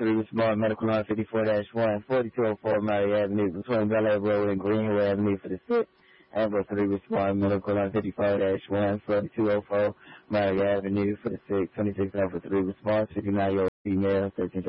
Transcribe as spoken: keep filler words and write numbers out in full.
three respond medical line fifty-four dash one, forty-two oh four Murray Avenue, between Bel Air Road and Greenway Avenue for the six. Ambulance three respond medical line fifty-four dash one, forty-two oh four Murray Avenue for the six. twenty-six oh for three response, fifty-nine year old female, thirteen